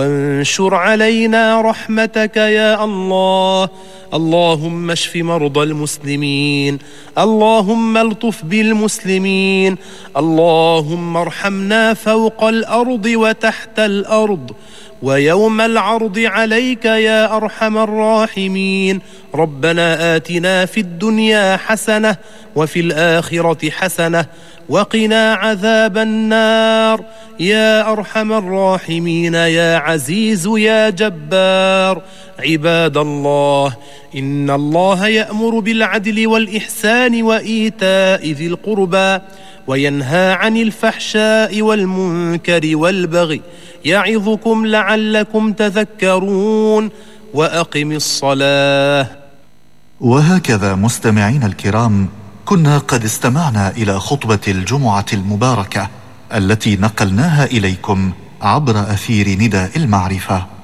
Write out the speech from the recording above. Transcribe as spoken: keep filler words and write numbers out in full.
وانشر علينا رحمتك يا الله. اللهم اشف مرضى المسلمين، اللهم الطف بالمسلمين، اللهم ارحمنا فوق الأرض وتحت الأرض ويوم العرض عليك يا أرحم الراحمين. ربنا آتنا في الدنيا حسنة وفي الآخرة حسنة وقنا عذاب النار يا أرحم الراحمين يا عزيز يا جبار. عباد الله، إن الله يأمر بالعدل والإحسان وإيتاء ذي القربى وينهى عن الفحشاء والمنكر والبغي يعظكم لعلكم تذكرون. وأقم الصلاة. وهكذا مستمعين الكرام، كنا قد استمعنا إلى خطبة الجمعة المباركة التي نقلناها إليكم عبر أثير نداء المعرفة.